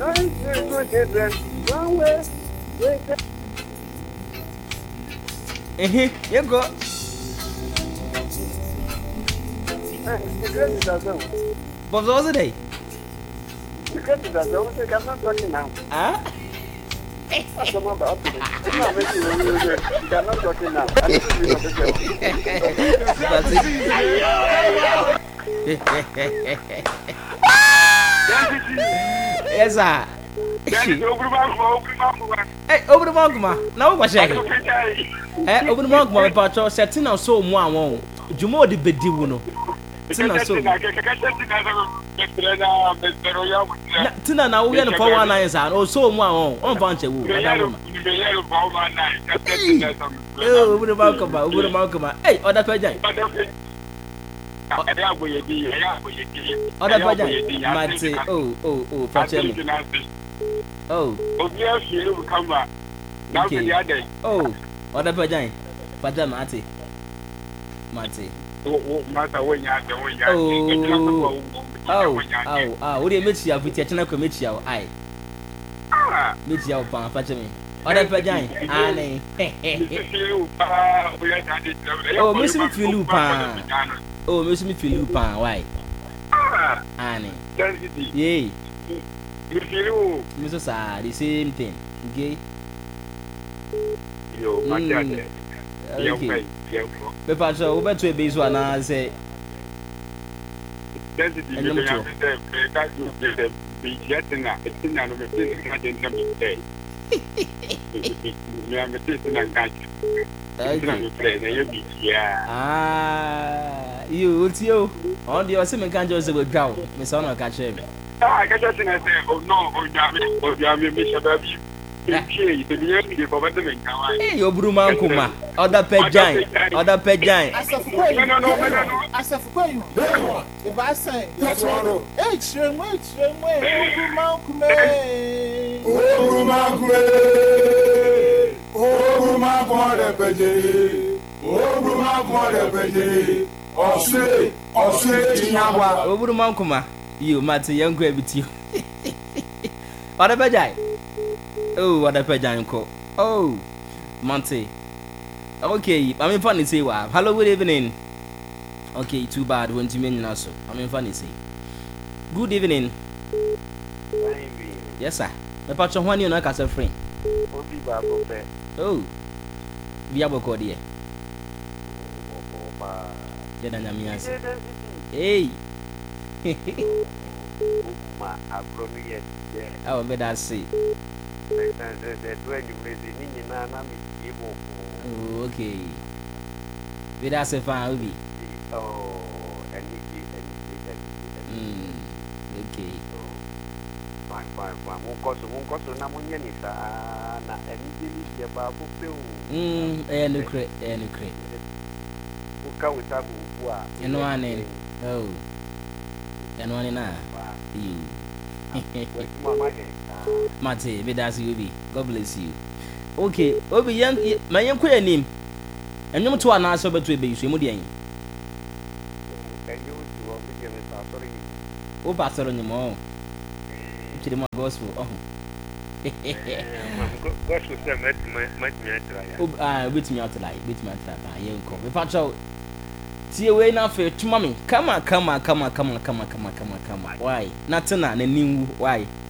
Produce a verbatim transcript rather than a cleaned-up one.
Eh, you go. But was it day? Ah? Yes, sir. Hey, over the monk, ma. Now, what's that? Eh, over the monk, my patron, setting out so one. Jumo di bediwuno. Tina so. Tina na we no four one nine san o so mu awon on punch ewu. Eh, over the monk ma, over the monk ma. Hey, other pajan. Other pajan. Mate, oh, oh, oh, patron. Oh. Okay. Oh, other pajan. Pajan mate. Mate. Oh, oh, oh, oh, what do you make you have with your channel? Commit you, I meet you upon Patching. Other Pajan, Annie. Oh, Miss me feel Lupin. Oh, Miss me feel Lupin, why? Annie. Yea, Missus Ah, the same thing. Gay. Okay. Me pacho, we better be so na say. Density me be am say me ka do the be getting na, it's na no me say na den na me say. Me am say na ka. Okay. Ah, you you on the say me kan just say we ground. Me say na ka share me. Ah, ka just say oh no, oh ya me, oh ya me me shababi. Hey, you Bruman Kuma, other Pejan, other Pejan. I said, no, no, no, no. I said, for you. If I say, hey, Shrim, wait, Shrim, wait, Bruman Kuma, oh, Bruman Kuma, oh, Bruman Kuma, the Pejan, oh, Bruman Kuma, the Pejan, oh, say, oh, say, oh, Bruman Kuma, you, Matty, young gravity. Other Pejan. Oh, what a pajanko. Oh, Monty. Okay, I'm in funny say wow. Hello, good evening. Okay, too bad when you mean also. I'm in funny say. Good evening. Yes, sir. The patron one you know as a friend. Oh, we have a code here. Hey. Oh, but I see. Oh, okay. But that's a fine movie. Oh, and mm, okay. Fine, fine, fine. One cost, one cost, no money, na anything is about film. Hmm, and the crate, and the crate. Who come with Abu? And one name. Oh, and one in a you. Mate, be that's you be. God bless you. Okay, Obi young, my young queer name. And you to an answer but to be you. Oh, pastor on your mom. To the gospel. Oh, gospel met my oh, ah, with me out like, with me out like, I ain't come. If I show, see away now for to mommy. Come on, come on, come on, come on, come on, come on, come on, come on. Why? Not tonight, and new why?